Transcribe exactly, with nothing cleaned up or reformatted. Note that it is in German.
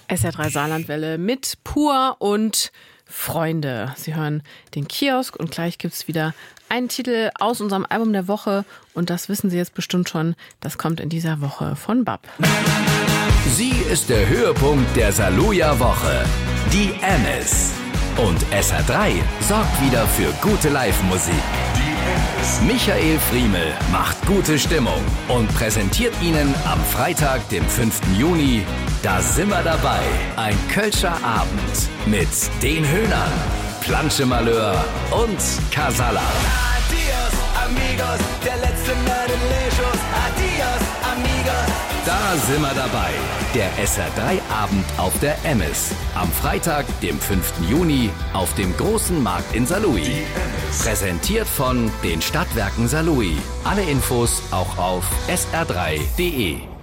S R drei Saarlandwelle mit Pur und Freunde. Sie hören den Kiosk und gleich gibt's wieder einen Titel aus unserem Album der Woche und das wissen Sie jetzt bestimmt schon, das kommt in dieser Woche von Bab. Sie ist der Höhepunkt der Saluja-Woche, die Amis. Und S R drei sorgt wieder für gute Live-Musik. Michael Friemel macht gute Stimmung und präsentiert Ihnen am Freitag, dem fünften Juni, da sind wir dabei, ein Kölscher Abend mit den Höhnern, Planschemalheur und Casala. Adios, amigos, der letzte Mörderlechos. Adios, amigos. Da sind wir dabei, der S R drei Abend auf der Amis. Am Freitag, dem fünften Juni, auf dem großen Markt in Saarlouis. Präsentiert von den Stadtwerken Saarlouis. Alle Infos auch auf s r drei punkt d e.